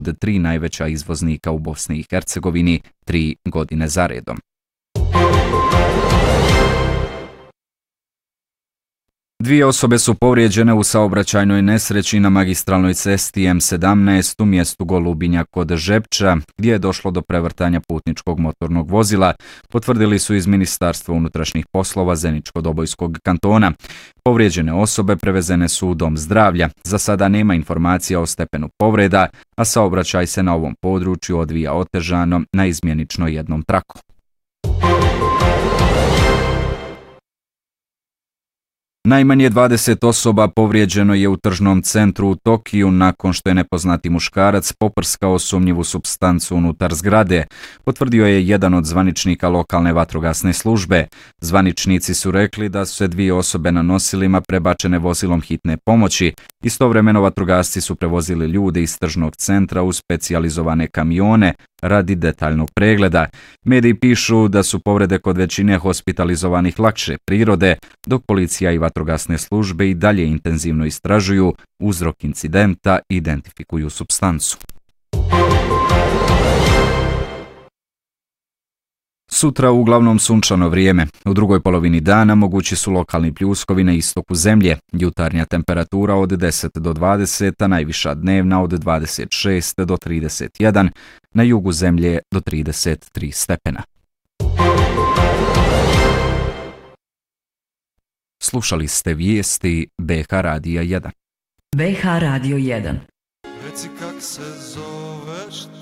tri najveća izvoznika u Bosni i Hercegovini 3 godine zaredom. Dvije osobe su povrijeđene u saobraćajnoj nesreći na magistralnoj cesti M17 u mjestu Golubinja kod Žepča, gdje je došlo do prevrtanja putničkog motornog vozila, potvrdili su iz Ministarstva unutrašnjih poslova Zeničko-Dobojskog kantona. Povrijeđene osobe prevezene su u dom zdravlja. Za sada nema informacija o stepenu povreda, a saobraćaj se na ovom području odvija otežano na izmjenično jednom traku. Najmanje 20 osoba povrijeđeno je u tržnom centru u Tokiju nakon što je nepoznati muškarac poprskao sumnjivu supstancu unutar zgrade, potvrdio je jedan od zvaničnika lokalne vatrogasne službe. Zvaničnici su rekli da su se 2 osobe na nosilima prebačene vozilom hitne pomoći. Istovremeno vatrogasci su prevozili ljude iz tržnog centra u specijalizovane kamione radi detaljnog pregleda. Mediji pišu da su povrede kod većine hospitalizovanih lakše prirode, dok policija i vatrogasne službe i dalje intenzivno istražuju uzrok incidenta i identifikuju supstancu. Sutra uglavnom sunčano vrijeme. U drugoj polovini dana mogući su lokalni pljuskovi na istoku zemlje. Jutarnja temperatura od 10 do 20, a najviša dnevna od 26 do 31, na jugu zemlje do 33 stepena. Slušali ste vijesti BH Radija 1. BH Radio 1. Reci kak se zoveš